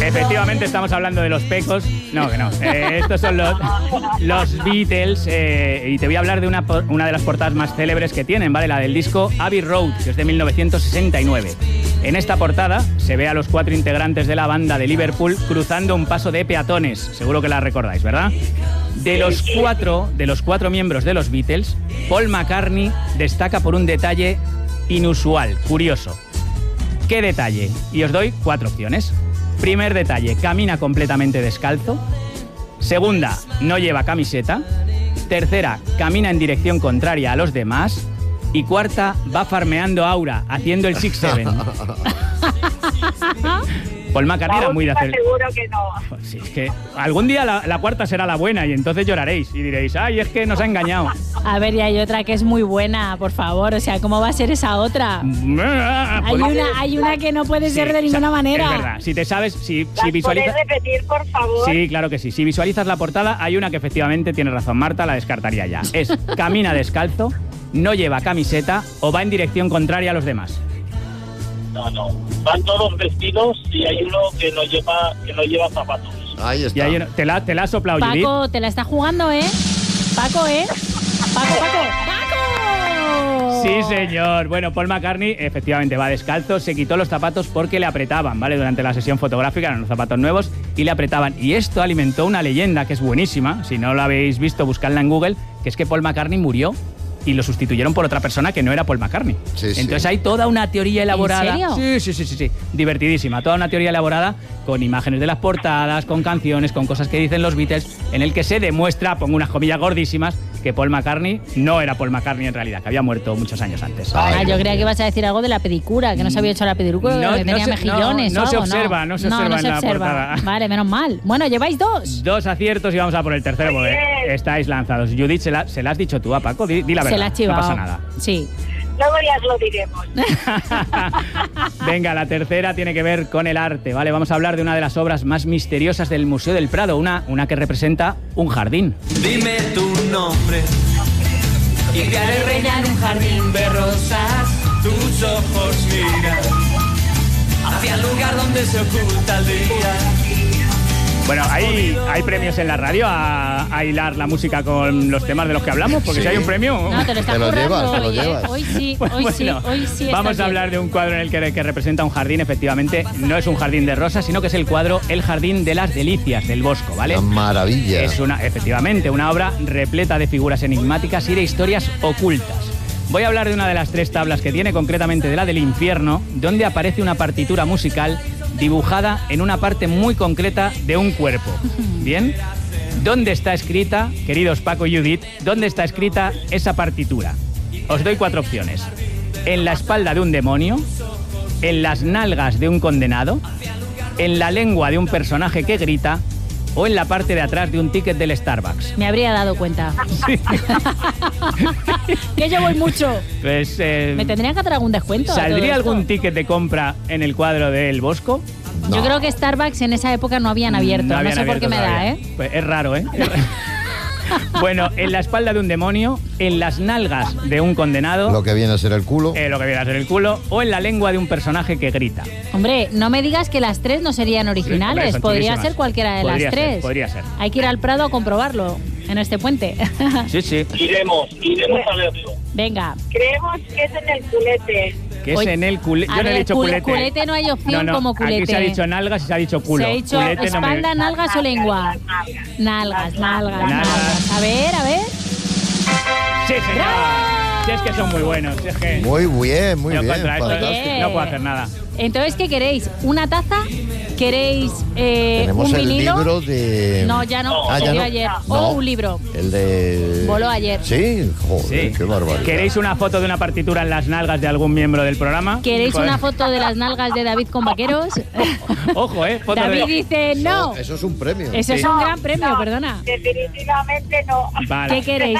Efectivamente estamos hablando de los Pecos. No, que no. Estos son los Beatles y te voy a hablar de una de las portadas más célebres que tienen, ¿vale? La del disco Abbey Road, que es de 1969. En esta portada se ve a los 4 integrantes de la banda de Liverpool cruzando un paso de peatones. Seguro que la recordáis, ¿verdad? De los cuatro miembros de los Beatles, Paul McCartney destaca por un detalle inusual, curioso. ¿Qué detalle? Y os doy 4 opciones. Primer detalle, camina completamente descalzo. Segunda, no lleva camiseta. Tercera, camina en dirección contraria a los demás. Y cuarta, va farmeando aura, haciendo el 6-7. Paul McCartney era muy de hacer... Seguro que no. Pues sí, es que algún día la cuarta será la buena y entonces lloraréis y diréis, ay, es que nos ha engañado. A ver, y hay otra que es muy buena, por favor. O sea, ¿cómo va a ser esa otra? Hay una que no puede ser de ninguna manera. Es verdad. Si te sabes, si visualizas... ¿Puedes repetir, por favor? Sí, claro que sí. Si visualizas la portada, hay una que efectivamente tiene razón Marta, la descartaría ya. Es camina descalzo, no lleva camiseta o va en dirección contraria a los demás. No. Van todos vestidos y hay uno que no lleva zapatos. Ahí está. Y hay uno, te la has soplado, Judith. Paco, te la está jugando, ¿eh? Paco. Sí, señor. Bueno, Paul McCartney efectivamente va descalzo, se quitó los zapatos porque le apretaban, ¿vale? Durante la sesión fotográfica eran unos zapatos nuevos y le apretaban. Y esto alimentó una leyenda que es buenísima. Si no la habéis visto, buscadla en Google, que es que Paul McCartney murió y lo sustituyeron por otra persona que no era Paul McCartney. Sí, Entonces hay toda una teoría elaborada. ¿En serio? Sí. Divertidísima. Toda una teoría elaborada con imágenes de las portadas, con canciones, con cosas que dicen los Beatles, en el que se demuestra, pongo unas comillas gordísimas, que Paul McCartney no era Paul McCartney en realidad, que había muerto muchos años antes. Yo creía que ibas a decir algo de la pedicura, que no se había hecho la pedicura, que tenía mejillones. No se observa en la portada. Vale, menos mal. Bueno, lleváis 2. 2 aciertos y vamos a por el tercero porque estáis lanzados. Judith, ¿se la has dicho tú a Paco? Di la verdad. Se la has chivado. No pasa nada. Sí. Luego ya os lo diremos. Venga, la tercera tiene que ver con el arte, ¿vale? Vamos a hablar de una de las obras más misteriosas del Museo del Prado, una que representa un jardín. Dime tu nombre y te haré reina en un jardín de rosas. Tus ojos miran hacia el lugar donde se oculta el día. Bueno, hay premios en la radio a hilar la música con los temas de los que hablamos, porque si hay un premio... No, te lo estás currando te lo llevas. Hoy sí. Vamos a hablar de un cuadro en el que representa un jardín. Efectivamente, no es un jardín de rosas, sino que es el cuadro El jardín de las delicias del Bosco, ¿vale? Una maravilla. Es efectivamente una obra repleta de figuras enigmáticas y de historias ocultas. Voy a hablar de una de las 3 tablas que tiene, concretamente de la del infierno, donde aparece una partitura musical dibujada en una parte muy concreta de un cuerpo. ¿Bien? ¿Dónde está escrita, queridos Paco y Judith, dónde está escrita esa partitura? Os doy 4 opciones. En la espalda de un demonio, en las nalgas de un condenado, en la lengua de un personaje que grita o en la parte de atrás de un ticket del Starbucks. Me habría dado cuenta. Sí. Que yo voy mucho. Pues, ¿me tendrían que hacer algún descuento? ¿Saldría algún ticket de compra en el cuadro del Bosco? No. Yo creo que Starbucks en esa época no habían abierto. No sé por qué me da, ¿eh? Pues es raro, ¿eh? Bueno, en la espalda de un demonio, en las nalgas de un condenado... Lo que viene a ser el culo. Lo que viene a ser el culo. O en la lengua de un personaje que grita. Hombre, no me digas que las 3 no serían originales. Sí, hombre, podría ser cualquiera de las 3. Podría ser. Hay que ir al Prado a comprobarlo en este puente. Sí. Iremos a verlo. Venga. Creemos que es en el culete. Que es en el culete. Yo no he dicho culete. Culete no hay opción como culete. Aquí se ha dicho nalgas y se ha dicho culo. Se ha dicho culete espalda, nalgas o lengua. Nalgas. A ver. Sí, señor. Si es que son muy buenos. Si es que muy bien. No puedo hacer nada. Entonces, ¿qué queréis? ¿Una taza? ¿Queréis Tenemos un el vinilo? libro de... No, ya no. Ah, se ya dio no. ayer. No. O un libro. El de... Voló ayer. Sí, joder, Sí. qué barbaridad. ¿Queréis una foto de una partitura en las nalgas de algún miembro del programa? ¿Queréis Pues- una foto de las nalgas de David con vaqueros? Ojo, foto David dice no. Eso es un premio. Eso es un gran premio, perdona. Definitivamente no. Vale. ¿Qué queréis?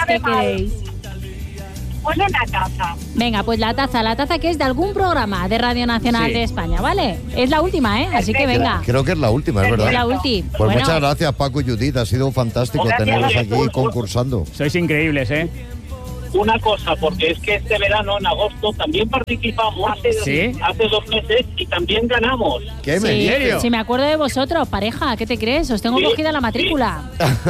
Pues una taza. Venga, pues la taza que es de algún programa de Radio Nacional Sí. de España, ¿vale? Es la última, ¿eh? Así que venga. Creo que es la última, es verdad. Es la última. Pues Bueno, muchas gracias, Paco y Judith. Ha sido fantástico Gracias. tenerlos aquí concursando. Sois increíbles, ¿eh? una cosa, porque es que este verano, en agosto, también participamos ¿Sí? hace 2 meses y también ganamos. ¿Qué me Sí, dices? sí, me acuerdo de vosotros, pareja. ¿Qué te crees? Os tengo Sí, cogida la matrícula.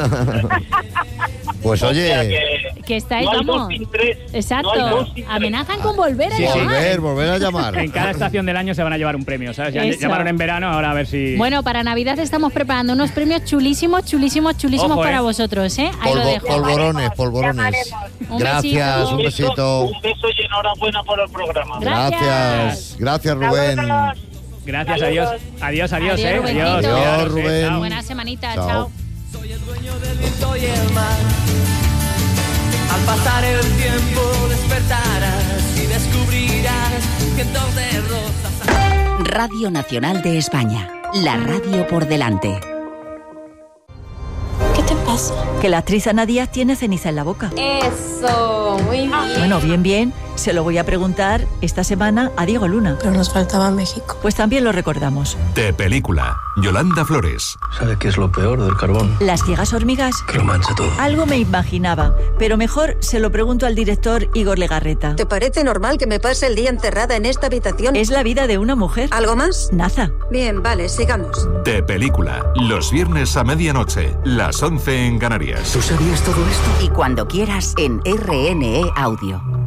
Pues O sea oye, Que estáis, no hay vamos. 2 sin 3. Exacto. No hay 2 sin 3. Amenazan con volver a Sí, sí. llamar. volver a llamar. En cada estación del año se van a llevar un premio, ¿sabes? Ya Eso. llamaron en verano, ahora a ver si... Bueno, para Navidad estamos preparando unos premios chulísimos Ojo, para vosotros, ¿eh? Ahí lo dejo. Polvorones. Llamaremos. Un Gracias, besito. un besito. Un beso y enhorabuena por el programa. Gracias. Gracias, Rubén. Saludos. Gracias, adiós. Adiós, Adiós, Rubencito. Adiós, Rubén. chao. Buena semanita, Chao. chao. Soy el dueño del viento y el mar. Al pasar el tiempo despertarás y descubrirás cientos de rosas. Radio Nacional de España. La radio por delante. ¿Qué te pasa? Que la actriz Ana Díaz tiene ceniza en la boca. Eso, muy bien. Bueno, bien, se lo voy a preguntar esta semana a Diego Luna. Pero nos faltaba México. Pues también lo recordamos. De película, Yolanda Flores. ¿Sabe qué es lo peor del carbón? Las ciegas hormigas. Que lo mancha todo. Algo me imaginaba, pero mejor se lo pregunto al director Igor Legarreta. ¿Te parece normal que me pase el día encerrada en esta habitación? Es la vida de una mujer. ¿Algo más? Naza. Bien, vale, sigamos. De película, los viernes a medianoche, las 11 en Canarias. ¿Tú sabías todo esto? Y cuando quieras en RNE Audio.